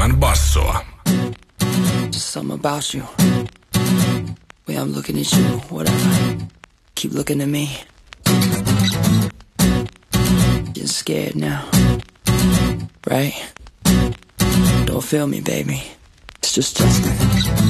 enemmän bassoa. Just something about you. Way I'm looking at you, whatever. Keep looking at me. Getting scared now. Right? Don't feel me, baby. It's just Justin.